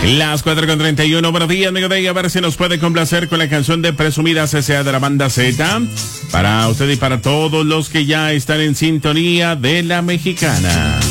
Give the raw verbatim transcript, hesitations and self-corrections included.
Las cuatro con treinta y uno. Buenos días, amigo de ella. A ver si nos puede complacer con la canción de Presumidas S A de la banda Z. Para usted y para todos los que ya están en sintonía de La Mexicana.